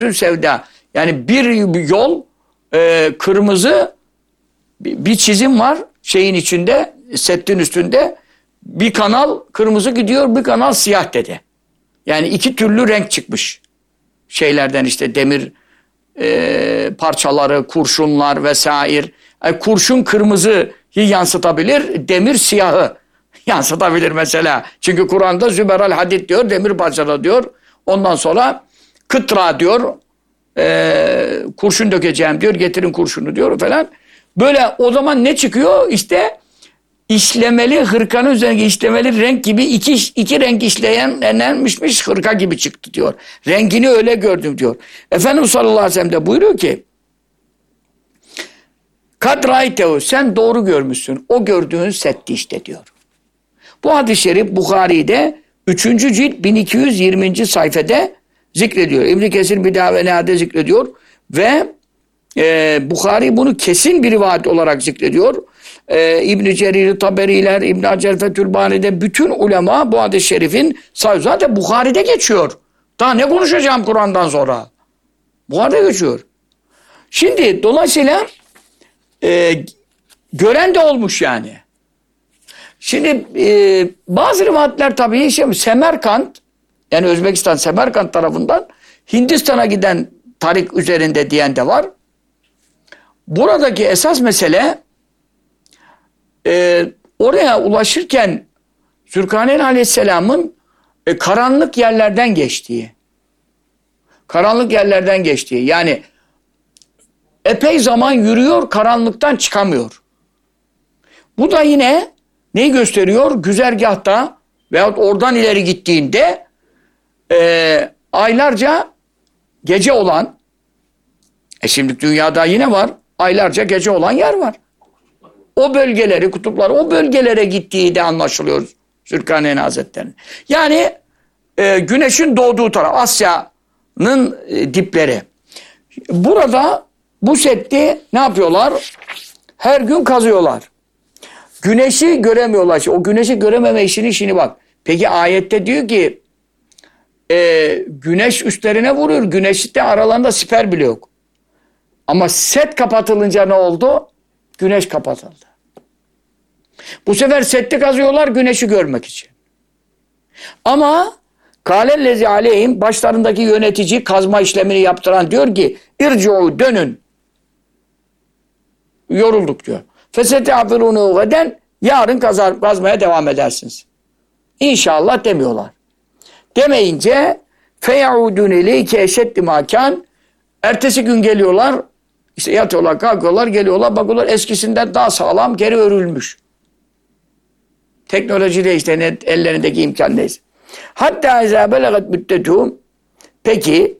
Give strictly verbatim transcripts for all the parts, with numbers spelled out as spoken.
sevda. Yani bir yol e, kırmızı bir çizim var şeyin içinde, settin üstünde. Bir kanal kırmızı gidiyor, bir kanal siyah dedi. Yani iki türlü renk çıkmış. Şeylerden işte demir e, parçaları, kurşunlar vesaire. Yani kurşun kırmızıyı yansıtabilir, demir siyahı yansıtabilir mesela. Çünkü Kur'an'da züberal hadid diyor, demir parçaları diyor. Ondan sonra kıtra diyor, e, kurşun dökeceğim diyor, getirin kurşunu diyor falan. Böyle o zaman ne çıkıyor? İşte işlemeli, hırkanın üzerindeki işlemeli renk gibi iki, iki renk işleyen enlenmişmiş hırka gibi çıktı diyor. Rengini öyle gördüm diyor. Efendimiz sallallahu aleyhi ve sellem de buyuruyor ki kad raytehu, sen doğru görmüşsün. O gördüğün setti işte diyor. Bu hadis-i şerif Bukhari'de üçüncü cilt bin iki yüz yirminci sayfada zikrediyor. İbn-i Kesir Bidâ ve Nihâ'da zikrediyor. Ve e, Bukhari bunu kesin bir rivayet olarak zikrediyor. E, İbn-i Cerir, Taberiler, İbn-i Hacer Fethülbâri'de bütün ulema bu hadis-i şerifin sayı zaten Bukhari'de geçiyor. Daha ne konuşacağım Kur'an'dan sonra? Bukhari'de geçiyor. Şimdi dolayısıyla e, gören de olmuş yani. Şimdi e, bazı rivayetler tabii şey, Semerkant, yani Özbekistan Semerkant tarafından Hindistan'a giden tarik üzerinde diyen de var. Buradaki esas mesele e, oraya ulaşırken Zülkarneyn Aleyhisselam'ın e, karanlık yerlerden geçtiği. Karanlık yerlerden geçtiği. Yani epey zaman yürüyor, karanlıktan çıkamıyor. Bu da yine neyi gösteriyor? Güzergahta veyahut oradan ileri gittiğinde e, aylarca gece olan, e şimdi dünyada yine var, aylarca gece olan yer var. O bölgeleri, kutupları, o bölgelere gittiği de anlaşılıyor Zülkarneyn Hazretleri'nin. Yani e, güneşin doğduğu taraf, Asya'nın e, dipleri. Burada bu setti ne yapıyorlar? Her gün kazıyorlar. Güneşi göremiyorlar. O güneşi görememe işini işini bak. Peki ayette diyor ki e, güneş üstlerine vuruyor. Güneşte aralarında siper bile yok. Ama set kapatılınca ne oldu? Güneş kapatıldı. Bu sefer setti kazıyorlar güneşi görmek için. Ama kâlellezi aleyhim, başlarındaki yönetici kazma işlemini yaptıran diyor ki irci'u, dönün. Yorulduk diyor. Fesetâfirûnû geden, yarın kazar, kazmaya devam edersiniz. İnşallah demiyorlar. Demeyince feyaudûne ileyke eşeddi mâkân, ertesi gün geliyorlar, işte yatıyorlar, kalkıyorlar, geliyorlar, bakıyorlar eskisinden daha sağlam, geri örülmüş. Teknolojiyle işte ne, ellerindeki imkan neyse. Hatta izâ belegat müddetûm, peki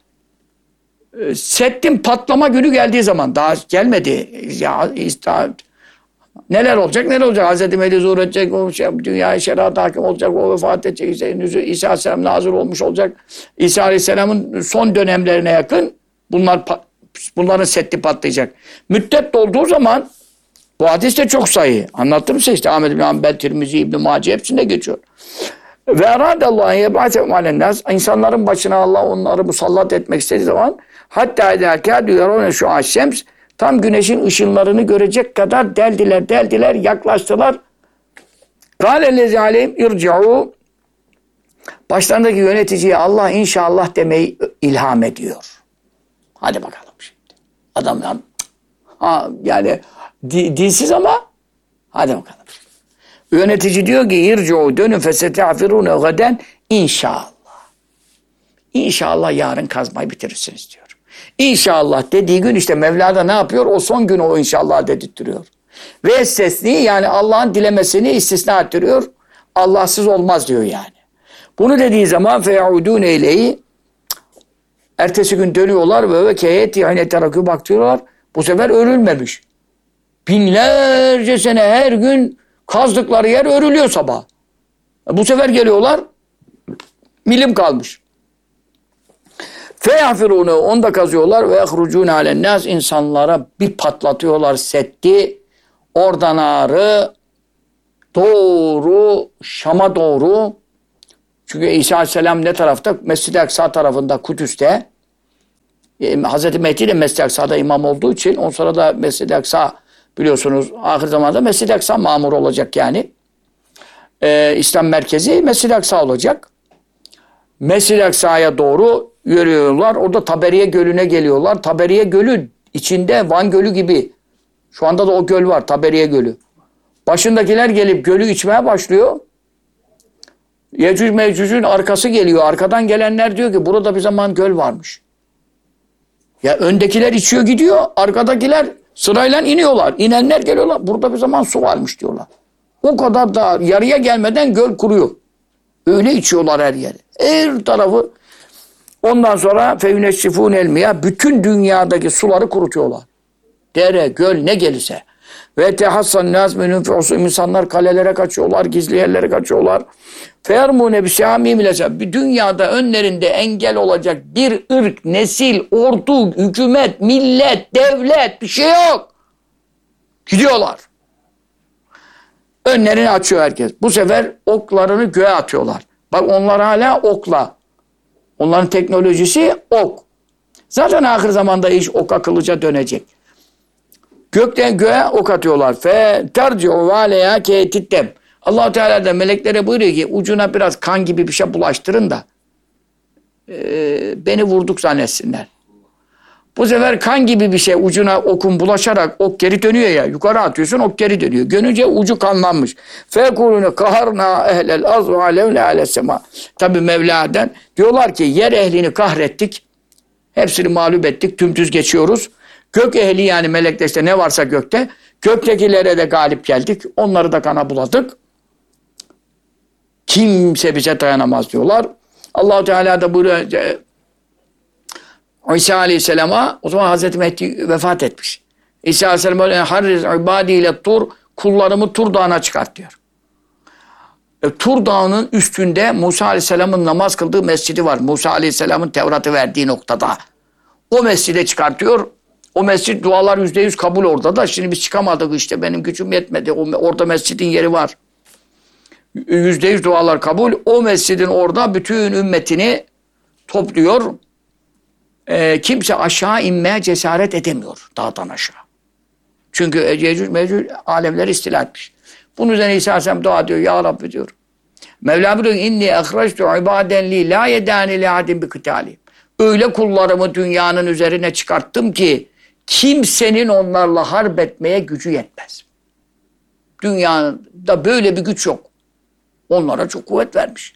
settin patlama günü geldiği zaman, daha gelmedi ya, işte, neler olacak neler olacak, Hazreti Mehdi zuhur edecek, o şey, dünyaya şeriat hakim olacak, o vefat edecek, işte, İsa Aleyhisselam nazır olmuş olacak, İsa Aleyhisselam'ın son dönemlerine yakın bunlar, bunların setti patlayacak. Müddet dolduğu zaman, bu hadis de çok sahih, anlattım size işte Ahmed bin Hanbel, Tirmizi, İbn-i Mace hepsinde geçiyor. Ve eradallahu yeb'atehum ale'n-nas, insanların başına Allah onları musallat etmek istediği zaman hatta ederkâdü yarûne şu aş-şems, tam güneşin ışınlarını görecek kadar deldiler, deldiler, yaklaştılar. Kâlellezî aleyhim irci'û, başlarındaki yöneticiye Allah inşallah demeyi ilham ediyor. Hadi bakalım şimdi. Adam ha, yani di, dinsiz ama hadi bakalım. Yönetici diyor ki irci'û, dönün fesetâfirûne gaden, inşallah. İnşallah yarın kazmayı bitirirsiniz diyor. İnşallah dediği gün işte Mevla da ne yapıyor? O son gün o inşallah dedirtiyor. Ve estesni, yani Allah'ın dilemesini istisna ettiriyor. Allahsız olmaz diyor yani. Bunu dediği zaman feyaudûne ileyhi, ertesi gün dönüyorlar ve ve keyeti ayne terakü bakıyorlar. Bu sefer örülmemiş. Binlerce sene her gün kazdıkları yer örülüyor sabah. Bu sefer geliyorlar, milim kalmış. Feyafirûne, onu da kazıyorlar ve yahrucûne alennâs, insanlara bir patlatıyorlar setti. Oradan ağrı doğru Şam'a doğru. Çünkü İsa Aleyhisselam ne tarafta? Mescid-i Aksa tarafında, Kudüs'te. E, Hazreti Mehdi de Mescid-i Aksa'da imam olduğu için on sonra da Mescid-i Aksa biliyorsunuz ahir zamanda Mescid-i Aksa mamur olacak yani. E, İslam merkezi Mescid-i Aksa olacak. Mescid-i Aksa'ya doğru yürüyorlar. Orada Taberiye Gölü'ne geliyorlar. Taberiye Gölü içinde Van Gölü gibi. Şu anda da o göl var. Taberiye Gölü. Başındakiler gelip gölü içmeye başlıyor. Yecüc Mecüc'ün arkası geliyor. Arkadan gelenler diyor ki burada bir zaman göl varmış. Ya öndekiler içiyor gidiyor. Arkadakiler sırayla iniyorlar. İnenler geliyorlar. Burada bir zaman su varmış diyorlar. O kadar da yarıya gelmeden göl kuruyor. Öyle içiyorlar her yeri. Her tarafı. Ondan sonra feyüneşşifûn elmiya bütün dünyadaki suları kurutuyorlar. Dere, göl ne gelirse. Ve tehassan nâs minhum fi'usû insanlar kalelere kaçıyorlar, gizli yerlere kaçıyorlar. Fermûne bisâmîm ilese. Bir dünyada önlerinde engel olacak bir ırk, nesil, ordu, hükümet, millet, devlet bir şey yok. Gidiyorlar. Önlerini açıyor herkes. Bu sefer oklarını göğe atıyorlar. Bak onlar hala okla. Onların teknolojisi ok. Zaten ahir zamanda iş ok akıllıca dönecek. Gökten göğe ok atıyorlar. Fe terci'u ve aleyha keytittem. Allah-u Teala da meleklere buyuruyor ki ucuna biraz kan gibi bir şey bulaştırın da e, beni vurduk zannetsinler. Bu sefer kan gibi bir şey ucuna okun bulaşarak ok geri dönüyor ya. Yukarı atıyorsun ok geri dönüyor. Görünce ucu kanlanmış. Fekulune kaharna ehlel az ve alevle alesema. Tabi Mevla'dan diyorlar ki yer ehlini kahrettik. Hepsini mağlup ettik. Tümtüz geçiyoruz. Gök ehli yani melekte işte ne varsa gökte. Göktekilere de galip geldik. Onları da kana buladık. Kimse bize dayanamaz diyorlar. Allah-u Teala da buyuruyor. İsa Aleyhisselam'a o zaman Hazreti Mehdi vefat etmiş. İsa Aleyhisselam'a harriz ibadiyle tur kullarımı Tur Dağı'na çıkart diyor. E, Tur Dağı'nın üstünde Musa Aleyhisselam'ın namaz kıldığı mescidi var. Musa Aleyhisselam'ın Tevrat'ı verdiği noktada. O mescide çıkartıyor. O mescid dualar yüzde yüz kabul orada da. Şimdi biz çıkamadık işte benim gücüm yetmedi. O, orada mescidin yeri var. Yüzde yüz dualar kabul. O mescidin orada bütün ümmetini topluyor. E, kimse aşağı inmeye cesaret edemiyor dağdan aşağı. Çünkü Yecüc Mecüc alemleri istila etmiş. Bunun üzerine İsa Aleyhisselam dua diyor. Ya Rabbi diyor. Mevlam diyor inni ehreçtu ibaden li la yedani li adin bi kıtali. Öyle kullarımı dünyanın üzerine çıkarttım ki kimsenin onlarla harp etmeye gücü yetmez. Dünyada böyle bir güç yok. Onlara çok kuvvet vermiş.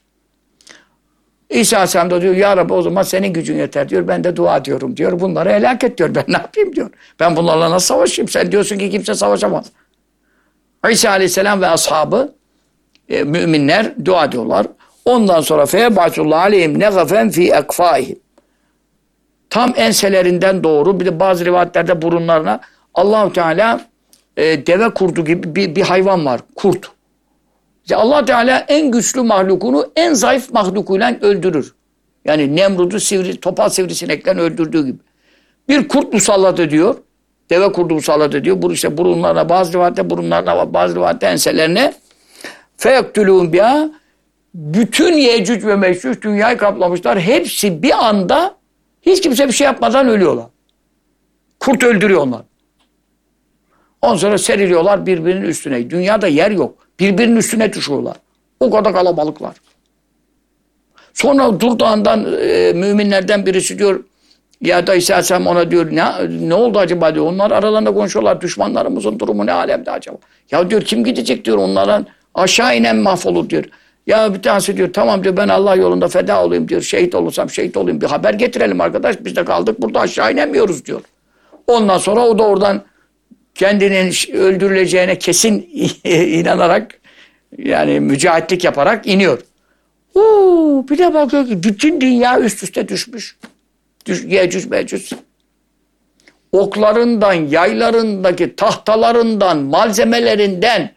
İsa Aleyhisselam da diyor ya Rabbi o zaman senin gücün yeter diyor. Ben de dua ediyorum diyor. Bunları helak et diyor. Ben ne yapayım diyor. Ben bunlarla nasıl savaşayım? Sen diyorsun ki kimse savaşamaz. İsa Aleyhisselam ve ashabı e, müminler dua ediyorlar. Ondan sonra feyebâsullahu aleyhim negafen fî ekfâihim. Tam enselerinden doğru bir de bazı rivayetlerde burunlarına Allah-u Teala e, deve kurdu gibi bir, bir hayvan var. Kurt. İşte Allah Teala en güçlü mahlukunu en zayıf mahlukuyla öldürür. Yani Nemrud'u sivri, topal sivrisinekle öldürdüğü gibi. Bir kurt musallat ediyor. Deve kurdu musallat ediyor. Bu işte burunlarına bazı rivayette burunlarına var. Bazı rivayette enselerine. Feyektülûn biha. Bütün Yecüc ve Mecüc dünyayı kaplamışlar. Hepsi bir anda hiç kimse bir şey yapmadan ölüyorlar. Kurt öldürüyor onlar. Ondan sonra seriliyorlar birbirinin üstüne. Dünyada yer yok. Birbirinin üstüne düşüyorlar. O kadar kalabalıklar. Sonra Dur Dağı'ndan e, müminlerden birisi diyor ya da İsa Aleyhisselam ona diyor ne, ne oldu acaba diyor. Onlar aralarında konuşuyorlar. Düşmanlarımızın durumu ne alemde acaba? Ya diyor kim gidecek diyor onlardan aşağı inen mahvolur diyor. Ya bir tanesi diyor tamam diyor ben Allah yolunda feda olayım diyor. Şehit olursam şehit olayım bir haber getirelim arkadaş. Biz de kaldık burada aşağı inemiyoruz diyor. Ondan sonra o da oradan kendinin öldürüleceğine kesin inanarak yani mücahitlik yaparak iniyor. Oo, bir de bakıyor ki bütün dünya üst üste düşmüş. Düş, Yecüc Mecüc. Oklarından, yaylarındaki tahtalarından, malzemelerinden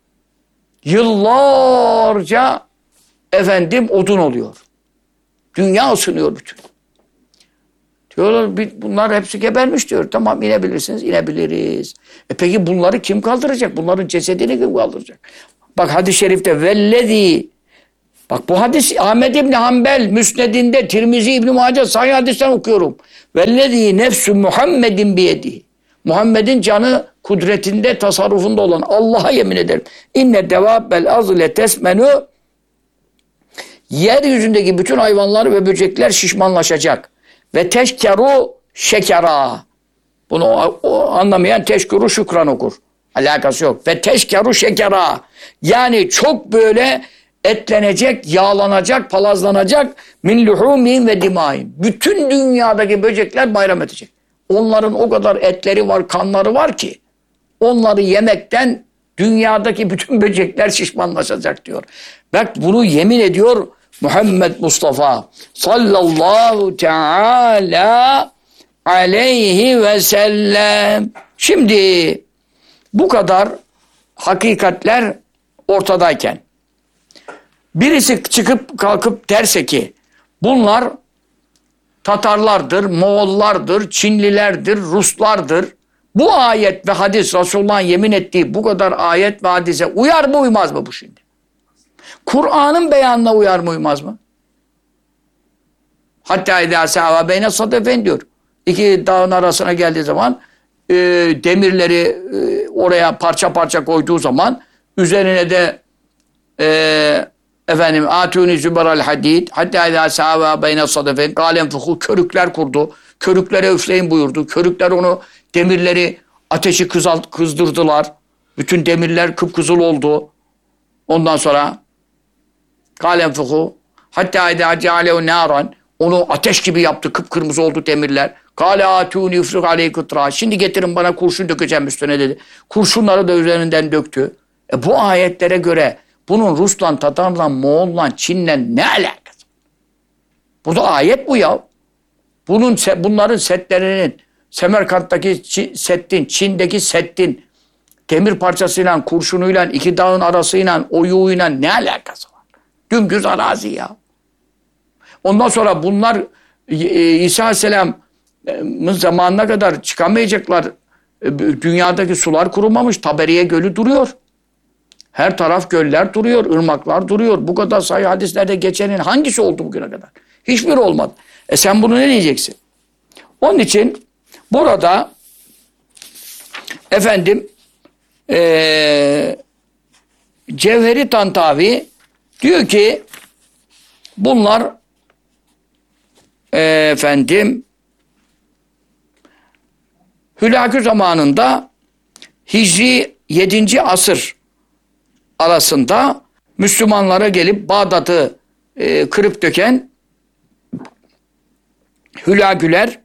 yıllarca efendim odun oluyor. Dünya ısınıyor bütün. Diyorlar bunlar hepsi gebermiş diyor. Tamam inebilirsiniz, inebiliriz. E peki bunları kim kaldıracak? Bunların cesedini kim kaldıracak? Bak hadis-i şerifte vellezî Bak bu hadis Ahmed İbni Hanbel Müsned'inde, Tirmizi İbni Mace sahih hadisten okuyorum. Vellezî nefsü Muhammedin biyedihi. Muhammed'in canı kudretinde, tasarrufunda olan Allah'a yemin ederim. İnne devâbbel azle tesmenü. Yeryüzündeki bütün hayvanlar ve böcekler şişmanlaşacak. Ve teşkeru şekera. Bunu o, o anlamayan teşkuru şükran okur. Alakası yok. Ve teşkeru şekera. Yani çok böyle etlenecek, yağlanacak, palazlanacak min luhumihim ve dimahim. Bütün dünyadaki böcekler bayram edecek. Onların o kadar etleri var, kanları var ki onları yemekten dünyadaki bütün böcekler şişmanlaşacak diyor. Bak bunu yemin ediyor Muhammed Mustafa sallallahu teala aleyhi ve sellem. Şimdi bu kadar hakikatler ortadayken birisi çıkıp kalkıp derse ki bunlar Tatarlardır, Moğollardır, Çinlilerdir, Ruslardır. Bu ayet ve hadis Resulullah'ın yemin ettiği bu kadar ayet ve hadise uyar mı uymaz mı bu şimdi? Kur'an'ın beyanına uyar mı uymaz mı? Hatta idâ sâvâ beyne sadefen diyor. İki dağın arasına geldiği zaman e, demirleri e, oraya parça parça koyduğu zaman üzerine de e, efendim atûni züberal hadid hatta idâ sâvâ beyne sadefen gâlen fuhu körükler kurdu. Körüklere üfleyin buyurdu. Körükler onu demirleri ateşi kızalt, kızdırdılar. Bütün demirler kıpkızıl oldu. Ondan sonra gâlen fuhu hatta idâ cealehu nâran onu ateş gibi yaptı. Kıpkırmızı oldu demirler. Kâle âtûni üfrük aleykutrâ. Şimdi getirin bana kurşun dökeceğim üstüne dedi. Kurşunları da üzerinden döktü. E bu ayetlere göre bunun Rus'la, Tatar'la, Moğol'la, Çin'le ne alakası? Bu da ayet bu ya. Bunun, bunların setlerinin Semerkant'taki settin, Çin'deki settin demir parçasıyla, kurşunuyla, iki dağın arasıyla, oyuğuyla ne alakası var? Dümdüz arazi ya. Ondan sonra bunlar İsa Aleyhisselam'ın zamanına kadar çıkamayacaklar. Dünyadaki sular kurumamış. Taberiye Gölü duruyor. Her taraf göller duruyor, ırmaklar duruyor. Bu kadar sayı hadislerde geçenin hangisi oldu bugüne kadar? Hiçbiri olmadı. E sen bunu ne diyeceksin? Onun için burada efendim ee, Cevheri Tantavi diyor ki bunlar e, efendim Hülakü zamanında Hicri yedinci asır arasında Müslümanlara gelip Bağdat'ı e, kırıp döken Hülagüler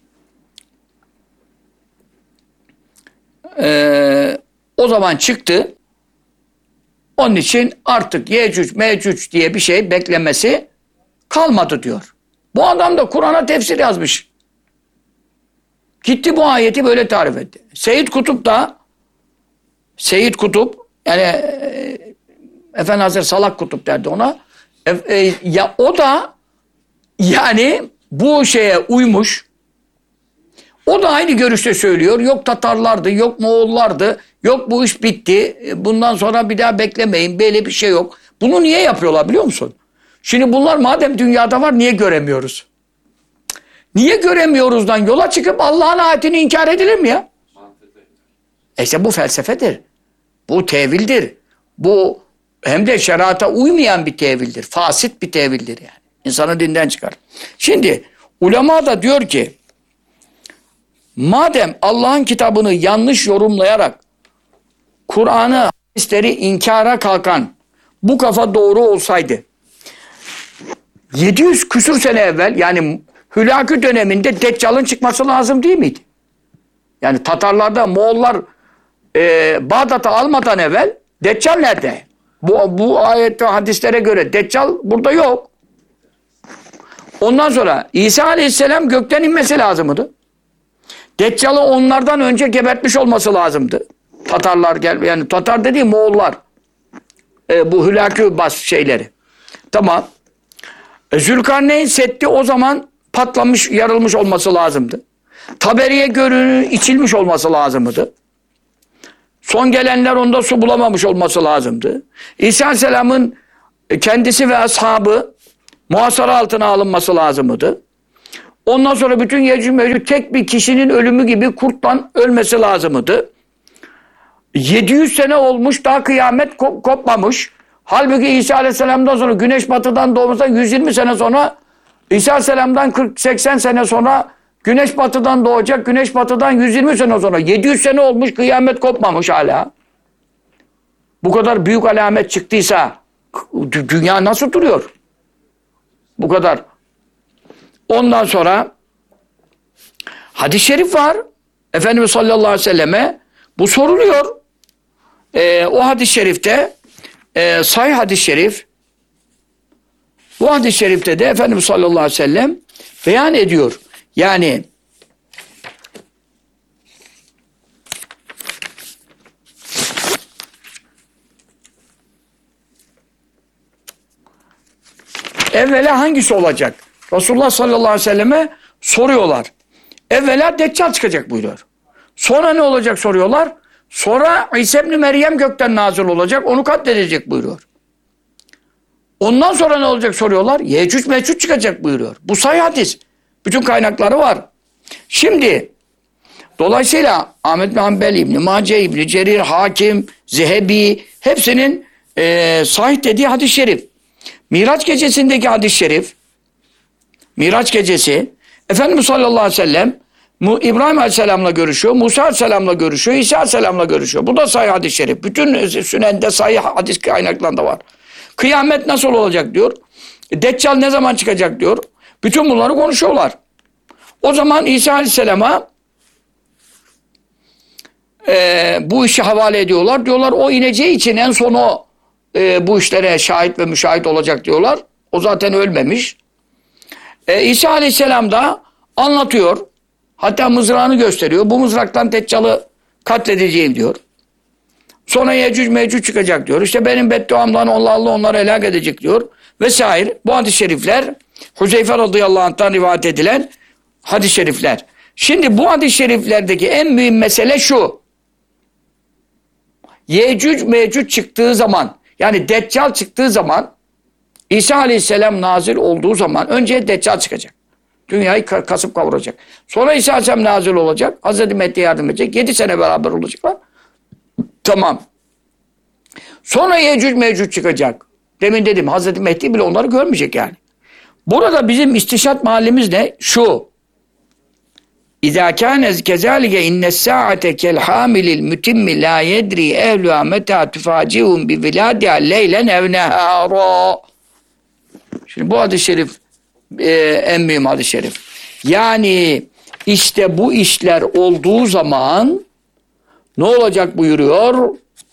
e, o zaman çıktı. Onun için artık Yecüc Mecüc diye bir şey beklemesi kalmadı diyor. Bu adam da Kur'an'a tefsir yazmış. Gitti bu ayeti böyle tarif etti. Seyyid Kutup da Seyyid Kutup yani e, Efendi Hazretleri Salak Kutup derdi ona. E, e, ya o da yani bu şeye uymuş. O da aynı görüşte söylüyor. Yok Tatarlardı, yok Moğollardı, yok bu iş bitti. Bundan sonra bir daha beklemeyin. Böyle bir şey yok. Bunu niye yapıyorlar biliyor musun? Şimdi bunlar madem dünyada var niye göremiyoruz? Niye göremiyoruzdan yola çıkıp Allah'ın ayetini inkar edilir mi ya? E işte bu felsefedir. Bu tevildir. Bu hem de şerata uymayan bir tevildir. Fasit bir tevildir yani. İnsanı dinden çıkar. Şimdi ulema da diyor ki madem Allah'ın kitabını yanlış yorumlayarak Kur'an'ı, hadisleri inkara kalkan bu kafa doğru olsaydı yedi yüz küsur sene evvel yani Hülakü döneminde Deccal'ın çıkması lazım değil miydi? Yani Tatarlarda Moğollar e, Bağdat'ı almadan evvel Deccal nerede? Bu, bu ayet ve hadislere göre Deccal burada yok. Ondan sonra İsa Aleyhisselam gökten inmesi lazımdı. Deccal'ı onlardan önce gebertmiş olması lazımdı. Tatarlar gel yani Tatar dediği Moğollar. E, bu Hülakü bas şeyleri. Tamam. E, Zülkarneyn Setti o zaman patlamış, yarılmış olması lazımdı. Taberiye Gölü'nün içilmiş olması lazımdı. Son gelenler onda su bulamamış olması lazımdı. İsa Aleyhisselam'ın e, kendisi ve ashabı muhasara altına alınması lazımdı. Ondan sonra bütün Yecüc Mecüc tek bir kişinin ölümü gibi kurttan ölmesi lazımdı. yedi yüz sene olmuş, daha kıyamet kop kopmamış. Halbuki İsa Aleyhisselam'dan sonra güneş batıdan doğmuşsa yüz yirmi sene sonra, İsa Aleyhisselam'dan kırk seksen sene sonra güneş batıdan doğacak. Güneş batıdan yüz yirmi sene sonra yedi yüz sene olmuş, kıyamet kopmamış hala. Bu kadar büyük alamet çıktıysa dünya nasıl duruyor? Bu kadar. Ondan sonra hadis-i şerif var. Efendimiz sallallahu aleyhi ve selleme bu soruluyor. Ee, o hadis-i şerifte e, sahih hadis-i şerif, bu hadis-i şerifte de Efendimiz sallallahu aleyhi ve sellem beyan ediyor. Yani evvela hangisi olacak? Resulullah sallallahu aleyhi ve selleme soruyorlar. Evvela Deccal çıkacak buyuruyor. Sonra ne olacak soruyorlar. Sonra İsa ibn Meryem gökten nazil olacak. Onu katledecek buyuruyor. Ondan sonra ne olacak soruyorlar. Yecüc Mecüc çıkacak buyuruyor. Bu sahih hadis. Bütün kaynakları var. Şimdi dolayısıyla Ahmed bin Hanbel, İbn Mace, İbn Cerir, Hakim, Zehebi hepsinin e, sahih dediği hadis-i şerif. Miraç gecesindeki hadis-i şerif, Miraç gecesi Efendimiz sallallahu aleyhi ve sellem İbrahim Aleyhisselam'la görüşüyor, Musa Aleyhisselam'la görüşüyor, İsa Aleyhisselam'la görüşüyor. Bu da sahih hadis-i şerif. Bütün Sünen'de sahih hadis kaynaklarında var. Kıyamet nasıl olacak diyor. Deccal ne zaman çıkacak diyor. Bütün bunları konuşuyorlar. O zaman İsa Aleyhisselam'a e, bu işi havale ediyorlar. Diyorlar o ineceği için en son o e, bu işlere şahit ve müşahit olacak diyorlar. O zaten ölmemiş. E, İsa Aleyhisselam da anlatıyor. Hatta mızrağını gösteriyor. Bu mızraktan Deccal'ı katledeceğim diyor. Sonra Yecüc Mecüc çıkacak diyor. İşte benim bedduamdan Allah Allah onları helak edecek diyor. Vesaire. Bu hadis-i şerifler Huzeyfe radıyallahu anh'tan rivayet edilen hadis-i şerifler. Şimdi bu hadis-i şeriflerdeki en mühim mesele şu. Yecüc Mecüc çıktığı zaman, yani Deccal çıktığı zaman, İsa aleyhisselam nazil olduğu zaman önce Deccal çıkacak. Dünyayı kasıp kavuracak. Sonra İsa aleyhisselam nazil olacak. Hazreti Mehdi yardım edecek. Yedi sene beraber olacaklar. Tamam. Sonra Yecüc Mecüc çıkacak. Demin dedim Hazreti Mehdi bile onları görmeyecek yani. Burada bizim istişat mahallimiz ne? Şu. İzâ kâne kezâlige innes-sâ'ate kel-hâmilil mütimmi lâ yedrî ehlûhâ metâ tufâcihum bi vilâdiha leylen ev nehârâ. Şimdi bu hadis-i şerif e, en mühim hadis-i şerif. Yani işte bu işler olduğu zaman ne olacak buyuruyor?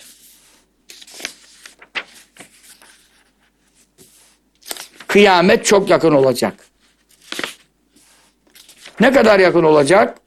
Kıyamet çok yakın olacak. Ne kadar yakın olacak?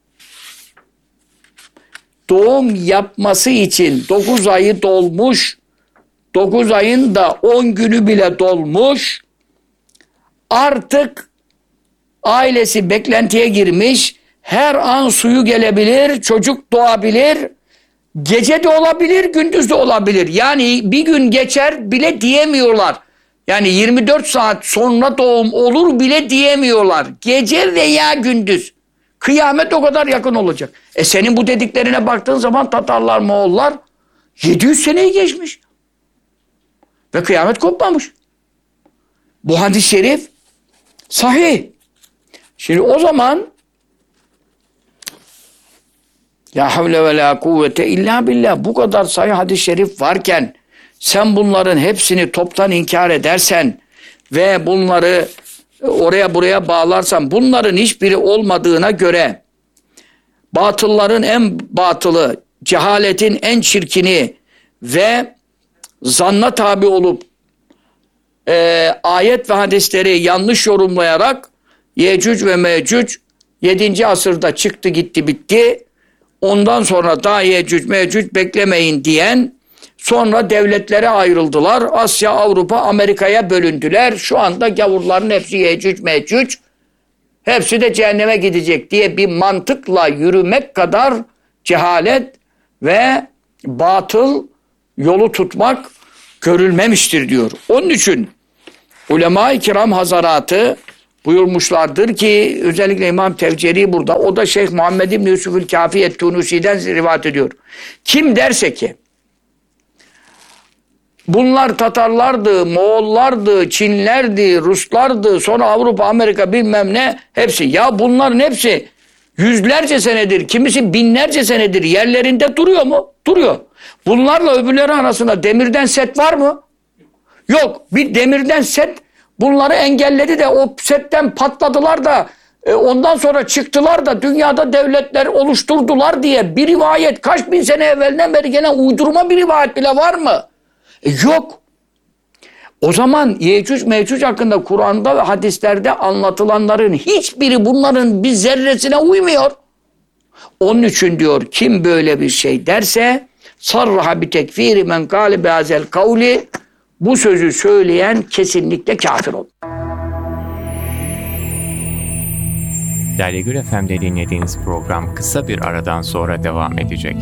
Doğum yapması için dokuz ayı dolmuş, dokuz ayın da on günü bile dolmuş, artık ailesi beklentiye girmiş, her an suyu gelebilir, çocuk doğabilir, gece de olabilir, gündüz de olabilir. Yani bir gün geçer bile diyemiyorlar. Yani yirmi dört saat sonra doğum olur bile diyemiyorlar. Gece veya gündüz. Kıyamet o kadar yakın olacak. E senin bu dediklerine baktığın zaman Tatarlar, Moğollar yedi yüz seneyi geçmiş. Ve kıyamet kopmamış. Bu hadis-i şerif sahih. Şimdi o zaman la havle ve la kuvvete illa billah, bu kadar sahih hadis-i şerif varken sen bunların hepsini toptan inkar edersen ve bunları oraya buraya bağlarsan, bunların hiçbiri olmadığına göre batılların en batılı, cehaletin en çirkini ve zanna tabi olup e, ayet ve hadisleri yanlış yorumlayarak Yecüc ve Mecüc yedinci asırda çıktı gitti bitti. Ondan sonra daha Yecüc Mecüc beklemeyin diyen, sonra devletlere ayrıldılar. Asya, Avrupa, Amerika'ya bölündüler. Şu anda gavurların hepsi Yecüc Mecüc. Hepsi de cehenneme gidecek diye bir mantıkla yürümek kadar cehalet ve batıl yolu tutmak görülmemiştir diyor. Onun için ulema-i kiram hazaratı buyurmuşlardır ki özellikle İmam Tevceri burada, o da Şeyh Muhammed İbni Yusuf'ül Kâfi et-Tunusi'den rivayet ediyor. Kim derse ki bunlar Tatarlardı, Moğollardı, Çinlerdi, Ruslardı, sonra Avrupa, Amerika bilmem ne hepsi. Ya bunların hepsi yüzlerce senedir, kimisi binlerce senedir yerlerinde duruyor mu? Duruyor. Bunlarla öbürleri arasında demirden set var mı? Yok. Bir demirden set bunları engelledi de o setten patladılar da e, ondan sonra çıktılar da dünyada devletler oluşturdular diye bir rivayet kaç bin sene evvelden beri gelen uydurma bir rivayet bile var mı? E, yok. O zaman Yecüc Mecüc hakkında Kur'an'da ve hadislerde anlatılanların hiçbiri bunların bir zerresine uymuyor. Onun için diyor kim böyle bir şey derse sarraha bi tekfiri men kâle behazel kavli, bu sözü söyleyen kesinlikle kafir olur. Lale Gül F M'de dinlediğiniz program kısa bir aradan sonra devam edecek.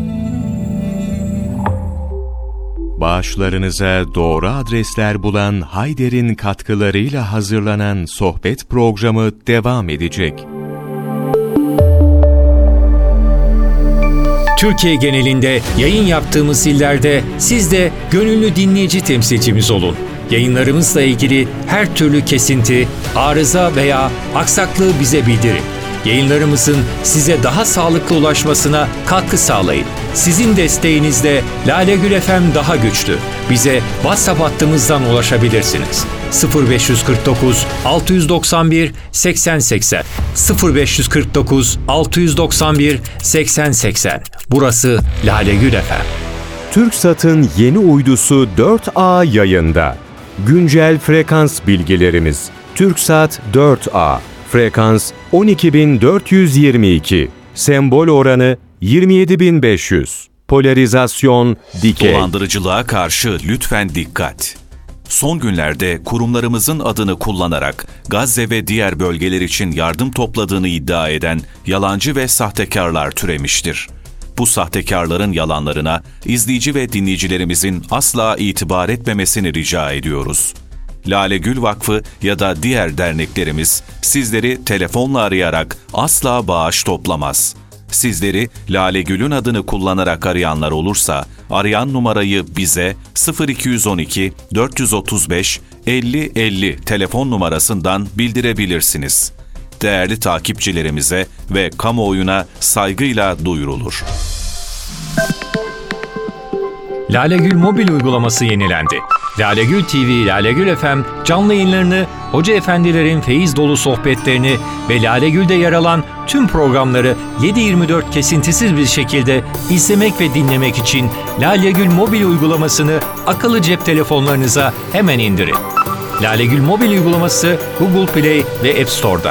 Bağışlarınıza doğru adresler bulan Hayder'in katkılarıyla hazırlanan sohbet programı devam edecek. Türkiye genelinde yayın yaptığımız illerde siz de gönüllü dinleyici temsilcimiz olun. Yayınlarımızla ilgili her türlü kesinti, arıza veya aksaklığı bize bildirin. Yayınlarımızın size daha sağlıklı ulaşmasına katkı sağlayın. Sizin desteğinizle Lale Gül F M daha güçlü. Bize WhatsApp hattımızdan ulaşabilirsiniz. sıfır beş kırk dokuz altı doksan bir seksen seksen sıfır beş kırk dokuz altı doksan bir seksen seksen. Burası Lale Gül F M. TürkSat'ın yeni uydusu dört A yayında. Güncel frekans bilgilerimiz. TürkSat dört A. Frekans on iki bin dört yüz yirmi iki. Sembol oranı yirmi yedi bin beş yüz. Polarizasyon dikey. Dolandırıcılığa karşı lütfen dikkat. Son günlerde kurumlarımızın adını kullanarak Gazze ve diğer bölgeler için yardım topladığını iddia eden yalancı ve sahtekarlar türemiştir. Bu sahtekarların yalanlarına izleyici ve dinleyicilerimizin asla itibar etmemesini rica ediyoruz. Lale Gül Vakfı ya da diğer derneklerimiz sizleri telefonla arayarak asla bağış toplamaz. Sizleri Lale Gül'ün adını kullanarak arayanlar olursa arayan numarayı bize sıfır iki yüz on iki dört yüz otuz beş elli elli telefon numarasından bildirebilirsiniz. Değerli takipçilerimize ve kamuoyuna saygıyla duyurulur. Lale Gül mobil uygulaması yenilendi. Lale Gül T V, Lale Gül F M canlı yayınlarını, hoca efendilerin feyiz dolu sohbetlerini ve Lale Gül'de yer alan tüm programları yedi yirmi dört kesintisiz bir şekilde izlemek ve dinlemek için Lale Gül mobil uygulamasını akıllı cep telefonlarınıza hemen indirin. Lale Gül mobil uygulaması Google Play ve App Store'da.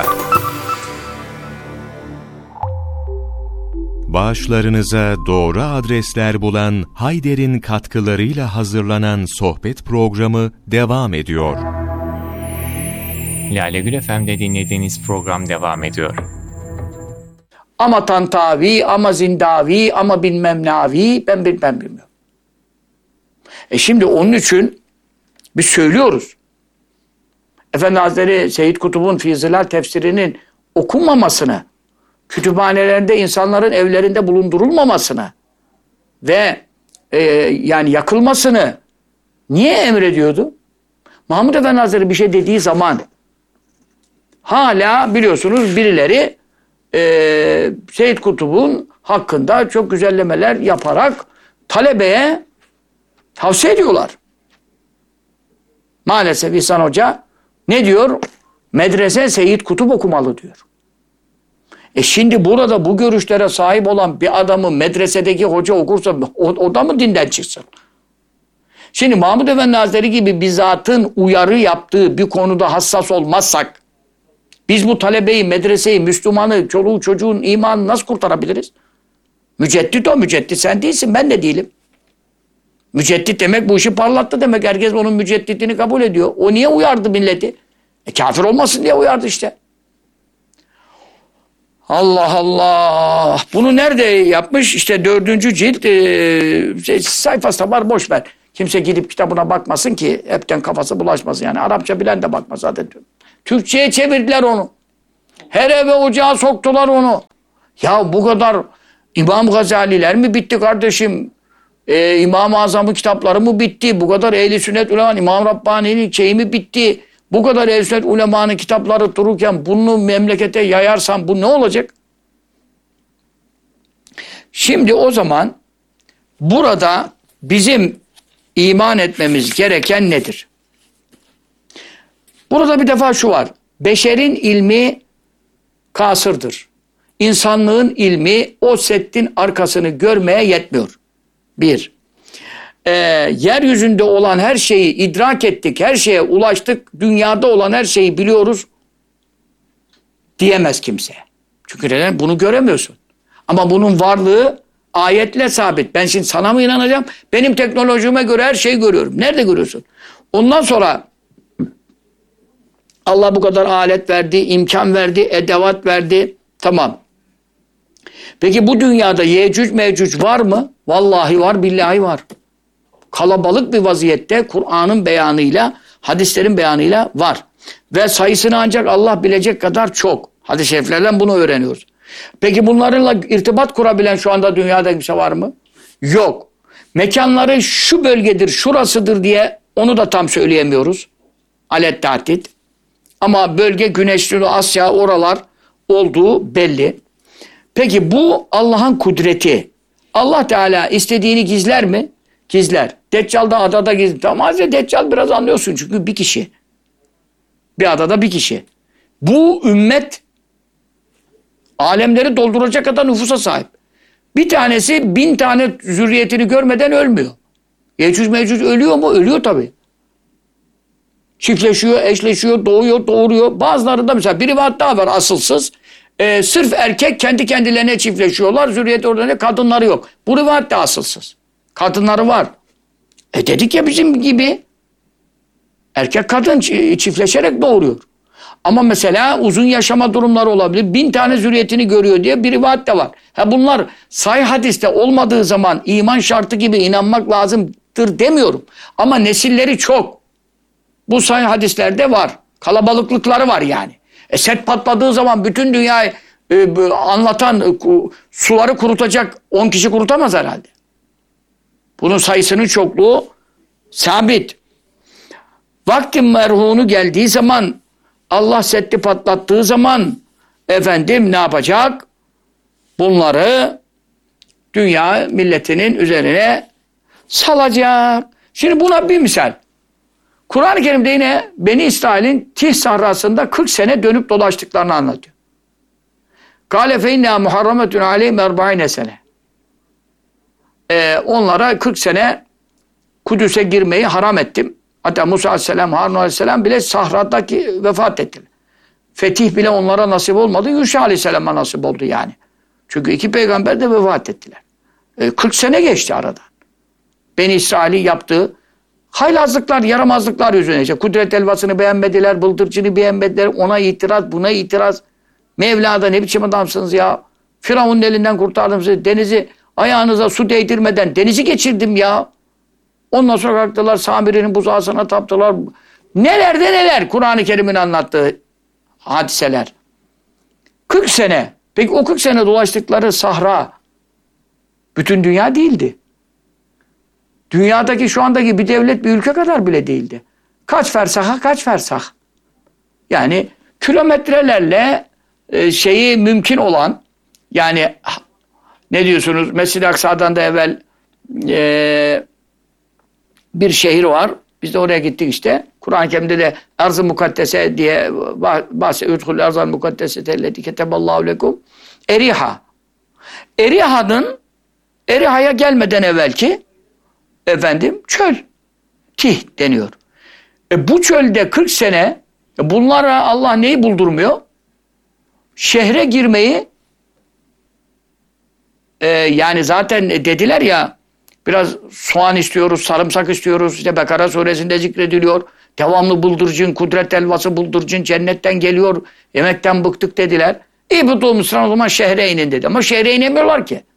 Bağışlarınıza doğru adresler bulan Hayder'in katkılarıyla hazırlanan sohbet programı devam ediyor. Lale Gül F M'de dinlediğiniz program devam ediyor. Ama Tantavi, ama Zindavi, ama bilmem navi, ben bilmem bilmiyorum. E şimdi onun için biz söylüyoruz. Efendi Hazretleri Seyyid Kutub'un Fîzilal tefsirinin okunmamasını, kütüphanelerinde insanların evlerinde bulundurulmamasını ve e, yani yakılmasını niye emrediyordu? Mahmud Efendi Hazretleri bir şey dediği zaman hala biliyorsunuz birileri e, Seyyid Kutub'un hakkında çok güzellemeler yaparak talebeye tavsiye ediyorlar. Maalesef İhsan Hoca ne diyor? Medrese Seyyid Kutup okumalı diyor. E şimdi burada bu görüşlere sahip olan bir adamı medresedeki hoca okursa o, o da mı dinden çıksın? Şimdi Mahmud Efendi Hazretleri gibi bir zatın uyarı yaptığı bir konuda hassas olmazsak biz bu talebeyi, medreseyi, Müslümanı, çoluğu çocuğun imanını nasıl kurtarabiliriz? Müceddit o, müceddit sen değilsin, ben de değilim. Müceddit demek bu işi parlattı demek. Herkes onun mücedditini kabul ediyor. O niye uyardı milleti? E kafir olmasın diye uyardı işte. Allah Allah. Bunu nerede yapmış? İşte dördüncü cilt e, sayfasında var, boş ver. Kimse gidip kitabına bakmasın ki hepten kafası bulaşmasın. Yani Arapça bilen de bakmaz zaten. Türkçe'ye çevirdiler onu. Her eve ocağa soktular onu. Ya bu kadar İmam Gazaliler mi bitti kardeşim? Ee, İmam-ı Azam'ın kitapları mı bitti? Bu kadar Ehl-i Sünnet ulemanın, İmam Rabbani'nin şeyi mi bitti? Bu kadar Ehl-i Sünnet ulemanın kitapları dururken bunu memlekete yayarsan bu ne olacak? Şimdi o zaman burada bizim iman etmemiz gereken nedir? Burada bir defa şu var. Beşerin ilmi kasırdır. İnsanlığın ilmi o settin arkasını görmeye yetmiyor. Bir. Ee, yeryüzünde olan her şeyi idrak ettik, her şeye ulaştık, dünyada olan her şeyi biliyoruz diyemez kimse. Çünkü neden? Bunu göremiyorsun. Ama bunun varlığı ayetle sabit. Ben şimdi sana mı inanacağım? Benim teknolojime göre her şeyi görüyorum. Nerede görüyorsun? Ondan sonra Allah bu kadar alet verdi, imkan verdi, edevat verdi. Tamam. Peki bu dünyada Yecüc Mecüc var mı? Vallahi var, billahi var. Kalabalık bir vaziyette Kur'an'ın beyanıyla, hadislerin beyanıyla var. Ve sayısını ancak Allah bilecek kadar çok. Hadis-i şeriflerden bunu öğreniyoruz. Peki bunlarla irtibat kurabilen şu anda dünyada kimse var mı? Yok. Mekanları şu bölgedir, şurasıdır diye onu da tam söyleyemiyoruz. Alet tahdit. Ama bölge Güneşli Asya, oralar olduğu belli. Peki bu Allah'ın kudreti. Allah Teala istediğini gizler mi? Gizler. Deccal'da adada gizler. Tamam, Hazreti Deccal biraz anlıyorsun çünkü bir kişi. Bir adada bir kişi. Bu ümmet alemleri dolduracak kadar nüfusa sahip. Bir tanesi bin tane zürriyetini görmeden ölmüyor. Yecüc Mecüc ölüyor mu? Ölüyor tabii. Çiftleşiyor, eşleşiyor, doğuyor, doğuruyor. Bazılarında mesela bir rivayet daha var asılsız. Ee, sırf erkek kendi kendilerine çiftleşiyorlar. Zürriyet orada ne? Kadınları yok. Bu rivayet de asılsız. Kadınları var. E dedik ya bizim gibi. Erkek kadın çiftleşerek doğuruyor. Ama mesela uzun yaşama durumları olabilir. Bin tane zürriyetini görüyor diye bir rivayet de var. Ha bunlar sahih hadiste olmadığı zaman iman şartı gibi inanmak lazımdır demiyorum. Ama nesilleri çok. Bu sahih hadislerde var. Kalabalıklıkları var yani. E set patladığı zaman bütün dünyayı e, anlatan e, suları kurutacak on kişi kurutamaz herhalde. Bunun sayısının çokluğu sabit. Vaktin merhunu geldiği zaman, Allah setti patlattığı zaman efendim ne yapacak? Bunları dünya milletinin üzerine salacak. Şimdi buna bir misal. Kur'an-ı Kerim'de yine Beni İsrail'in Tih sahrasında kırk sene dönüp dolaştıklarını anlatıyor. Kâle fe innâ muharrametun aleyhim erba'ine sene. Ee, onlara kırk sene Kudüs'e girmeyi haram ettim. Hatta Musa Aleyhisselam, Harun Aleyhisselam bile sahradaki vefat ettiler. Fetih bile onlara nasip olmadı. Yuşa Aleyhisselam'a nasip oldu yani. Çünkü iki peygamber de vefat ettiler. Ee, kırk sene geçti aradan. Beni İsrail'i yaptığı haylazlıklar, yaramazlıklar yüzüne. İşte kudret elvasını beğenmediler, bıldırcını beğenmediler, ona itiraz, buna itiraz. Mevla'da ne biçim adamsınız ya? Firavun'un elinden kurtardım sizi. Denizi ayağınıza su değdirmeden denizi geçirdim ya. Ondan sonra kalktılar, Samiri'nin buzağısına taptılar. Nelerde neler Kur'an-ı Kerim'in anlattığı hadiseler. kırk sene. Peki o kırk sene dolaştıkları sahra bütün dünya değildi. Dünyadaki şu andaki bir devlet, bir ülke kadar bile değildi. Kaç fersaha kaç fersah. Yani kilometrelerle e, şeyi mümkün olan, yani ne diyorsunuz? Mescid-i Aksa'dan da evvel e, bir şehir var. Biz de oraya gittik işte. Kur'an-ı Kerim'de de Arz-ı Mukaddese diye bahsediyor. Udhul Arz-ı Mukaddese telleti keteballahu lekum. Eriha. Eriha'nın Eriha'ya gelmeden evvelki efendim çöl. Tih deniyor. E bu çölde kırk sene e bunlara Allah neyi buldurmuyor? Şehre girmeyi e, yani zaten dediler ya biraz soğan istiyoruz, sarımsak istiyoruz. İşte Bekara suresinde zikrediliyor. Devamlı buldurcun, kudret elvası buldurcun cennetten geliyor. Yemekten bıktık dediler. İyi bu doğmuşsan o zaman şehre inin dedi. Ama şehre inemiyorlar ki.